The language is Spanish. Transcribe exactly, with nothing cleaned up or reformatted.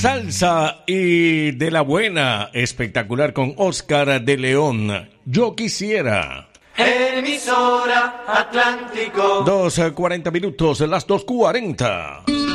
salsa y de la buena, espectacular con Oscar de León. Yo quisiera. Emisora Atlántico. Dos cuarenta minutos, las dos cuarenta.